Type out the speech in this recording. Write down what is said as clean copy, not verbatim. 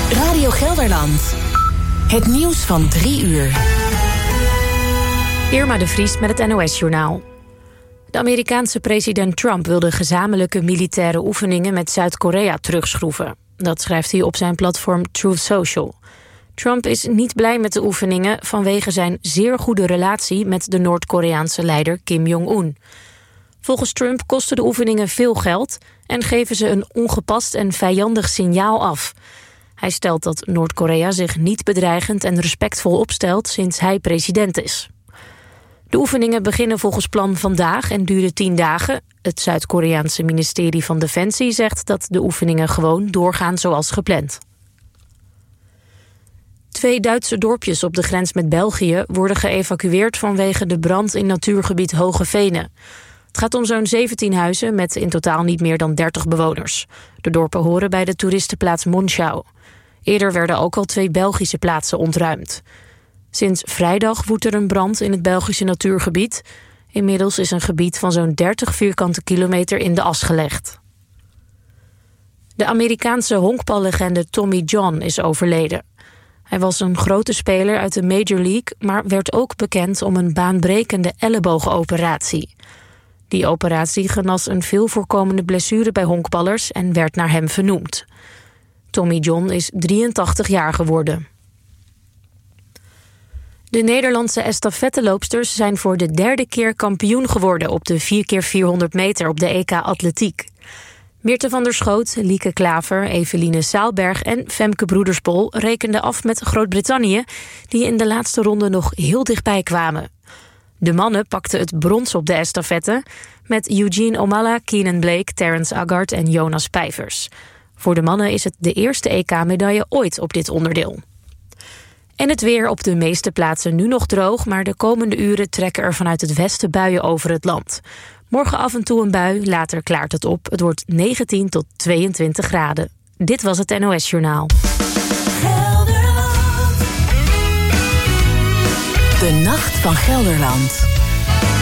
Radio Gelderland. Het nieuws van 3 uur. Irma de Vries met het NOS-journaal. De Amerikaanse president Trump wil de gezamenlijke militaire oefeningen met Zuid-Korea terugschroeven. Dat schrijft hij op zijn platform Truth Social. Trump is niet blij met de oefeningen vanwege zijn zeer goede relatie met de Noord-Koreaanse leider Kim Jong-un. Volgens Trump kosten de oefeningen veel geld en geven ze een ongepast en vijandig signaal af. Hij stelt dat Noord-Korea zich niet bedreigend en respectvol opstelt sinds hij president is. De oefeningen beginnen volgens plan vandaag en duren 10 dagen. Het Zuid-Koreaanse ministerie van Defensie zegt dat de oefeningen gewoon doorgaan zoals gepland. 2 Duitse dorpjes op de grens met België worden geëvacueerd vanwege de brand in natuurgebied Hoge Venen. Het gaat om zo'n 17 huizen met in totaal niet meer dan 30 bewoners. De dorpen horen bij de toeristenplaats Monschau. Eerder werden ook al 2 Belgische plaatsen ontruimd. Sinds vrijdag woedt er een brand in het Belgische natuurgebied. Inmiddels is een gebied van zo'n 30 vierkante kilometer in de as gelegd. De Amerikaanse honkballegende Tommy John is overleden. Hij was een grote speler uit de Major League, maar werd ook bekend om een baanbrekende elleboogoperatie. Die operatie genas een veel voorkomende blessure bij honkballers en werd naar hem vernoemd. Tommy John is 83 jaar geworden. De Nederlandse estafetteloopsters zijn voor de 3e keer kampioen geworden op de 4x400 meter op de EK Atletiek. Meerte van der Schoot, Lieke Klaver, Eveline Saalberg en Femke Broedersbol rekenden af met Groot-Brittannië, die in de laatste ronde nog heel dichtbij kwamen. De mannen pakten het brons op de estafette met Eugene Omalla, Keenan Blake, Terrence Aggard en Jonas Pijvers. Voor de mannen is het de eerste EK-medaille ooit op dit onderdeel. En het weer op de meeste plaatsen nu nog droog, maar de komende uren trekken er vanuit het westen buien over het land. Morgen af en toe een bui, later klaart het op. Het wordt 19 tot 22 graden. Dit was het NOS Journaal. De Nacht van Gelderland.